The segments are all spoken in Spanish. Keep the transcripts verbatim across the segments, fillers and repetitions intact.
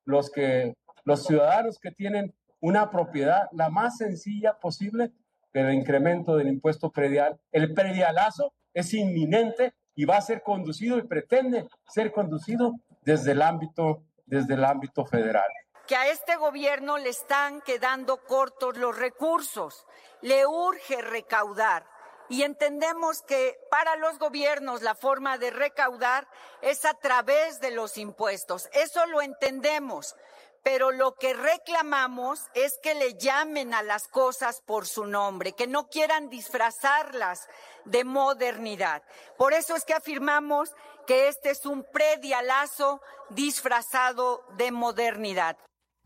los, que, los ciudadanos que tienen una propiedad la más sencilla posible, pero el incremento del impuesto predial, el predialazo es inminente y va a ser conducido y pretende ser conducido desde el ámbito, desde el ámbito federal. Que a este gobierno le están quedando cortos los recursos, le urge recaudar. Y entendemos que para los gobiernos la forma de recaudar es a través de los impuestos. Eso lo entendemos, pero lo que reclamamos es que le llamen a las cosas por su nombre, que no quieran disfrazarlas de modernidad. Por eso es que afirmamos que este es un predialazo disfrazado de modernidad.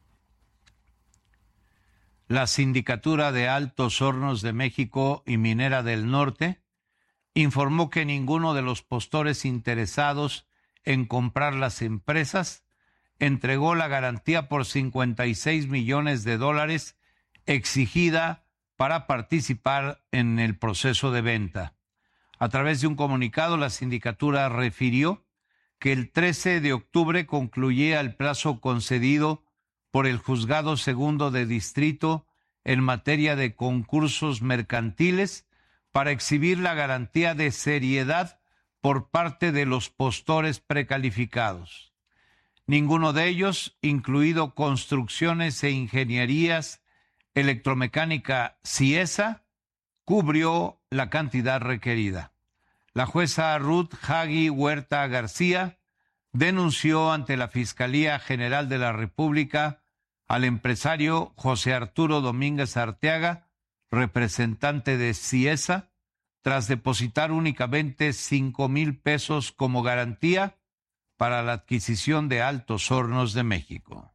La Sindicatura de Altos Hornos de México y Minera del Norte informó que ninguno de los postores interesados en comprar las empresas entregó la garantía por cincuenta y seis millones de dólares exigida para participar en el proceso de venta. A través de un comunicado, la sindicatura refirió que el trece de octubre concluía el plazo concedido por el Juzgado Segundo de Distrito en materia de concursos mercantiles para exhibir la garantía de seriedad por parte de los postores precalificados. Ninguno de ellos, incluido Construcciones e Ingenierías Electromecánica CIESA, cubrió la cantidad requerida. La jueza Ruth Hagui Huerta García denunció ante la Fiscalía General de la República al empresario José Arturo Domínguez Arteaga, representante de CIESA, tras depositar únicamente cinco mil pesos como garantía para la adquisición de Altos Hornos de México.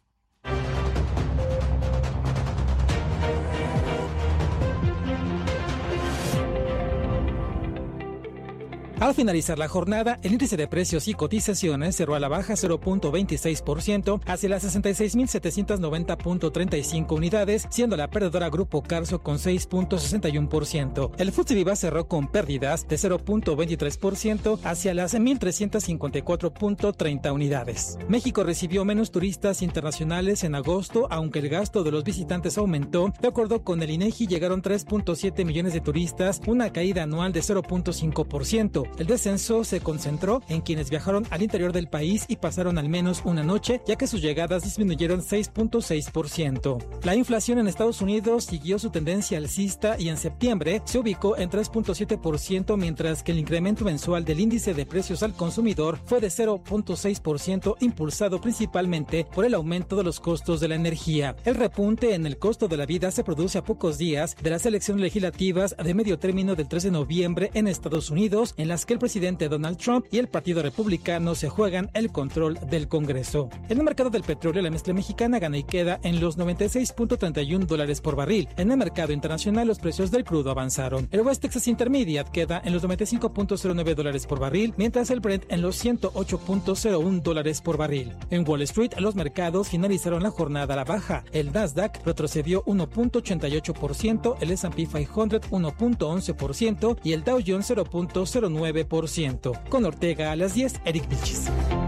Al finalizar la jornada, el índice de precios y cotizaciones cerró a la baja cero punto veintiséis por ciento hacia las sesenta y seis mil setecientos noventa punto treinta y cinco unidades, siendo la perdedora Grupo Carso con seis punto sesenta y uno por ciento. El F T S E Viva cerró con pérdidas de cero punto veintitrés por ciento hacia las mil trescientos cincuenta y cuatro punto treinta unidades. México recibió menos turistas internacionales en agosto, aunque el gasto de los visitantes aumentó. De acuerdo con el INEGI, llegaron tres punto siete millones de turistas, una caída anual de cero punto cinco por ciento. El descenso se concentró en quienes viajaron al interior del país y pasaron al menos una noche, ya que sus llegadas disminuyeron seis punto seis por ciento. La inflación en Estados Unidos siguió su tendencia alcista y en septiembre se ubicó en tres punto siete por ciento, mientras que el incremento mensual del índice de precios al consumidor fue de cero punto seis por ciento, impulsado principalmente por el aumento de los costos de la energía. El repunte en el costo de la vida se produce a pocos días de las elecciones legislativas de medio término del tres de noviembre en Estados Unidos, en las que el presidente Donald Trump y el Partido Republicano se juegan el control del Congreso. En el mercado del petróleo, la mezcla mexicana gana y queda en los noventa y seis punto treinta y uno dólares por barril. En el mercado internacional, los precios del crudo avanzaron. El West Texas Intermediate queda en los noventa y cinco punto cero nueve dólares por barril, mientras el Brent en los ciento ocho punto cero uno dólares por barril. En Wall Street, los mercados finalizaron la jornada a la baja. El Nasdaq retrocedió uno punto ochenta y ocho por ciento, el S and P quinientos uno punto once por ciento y el Dow Jones cero punto cero nueve por ciento. Con Ortega a las diez, Eric Vilchis.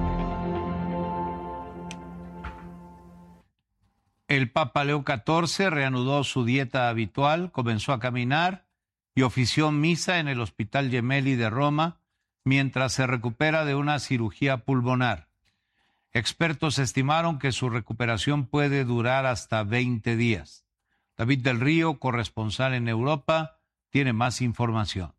El Papa Leo catorce reanudó su dieta habitual, comenzó a caminar y ofició misa en el Hospital Gemelli de Roma mientras se recupera de una cirugía pulmonar. Expertos estimaron que su recuperación puede durar hasta veinte días. David del Río, corresponsal en Europa, tiene más información.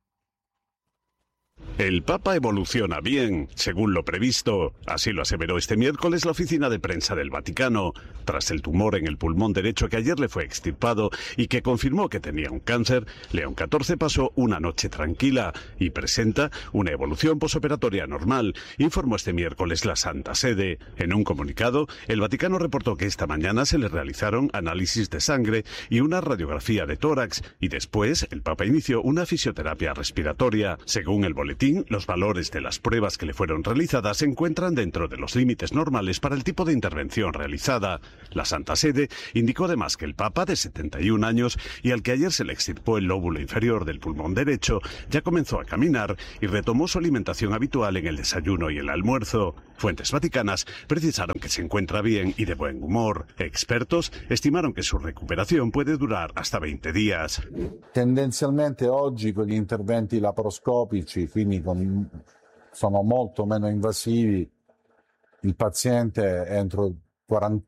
El Papa evoluciona bien, según lo previsto. Así lo aseveró este miércoles la oficina de prensa del Vaticano, tras el tumor en el pulmón derecho que ayer le fue extirpado y que confirmó que tenía un cáncer. León catorce pasó una noche tranquila y presenta una evolución posoperatoria normal, informó este miércoles la Santa Sede. En un comunicado, el Vaticano reportó que esta mañana se le realizaron análisis de sangre y una radiografía de tórax, y después el Papa inició una fisioterapia respiratoria. Según el boletín, los valores de las pruebas que le fueron realizadas se encuentran dentro de los límites normales para el tipo de intervención realizada. La Santa Sede indicó además que el Papa, de setenta y un años y al que ayer se le extirpó el lóbulo inferior del pulmón derecho, ya comenzó a caminar y retomó su alimentación habitual en el desayuno y el almuerzo. Fuentes vaticanas precisaron que se encuentra bien y de buen humor. Expertos estimaron que su recuperación puede durar hasta veinte días. Tendenzialmente oggi con gli interventi laparoscopici, quindi con, sono molto meno invasivi, il paziente entro quaranta